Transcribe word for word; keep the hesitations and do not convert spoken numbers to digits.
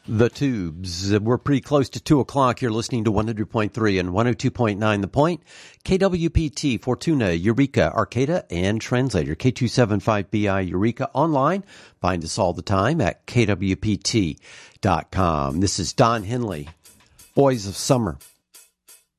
The Tubes. We're pretty close to two o'clock. You're listening to one hundred point three and one oh two point nine The Point. K W P T, Fortuna, Eureka, Arcata, and Translator. K two seventy-five B I Eureka online. Find us all the time at K W P T dot com. This is Don Henley, Boys of Summer.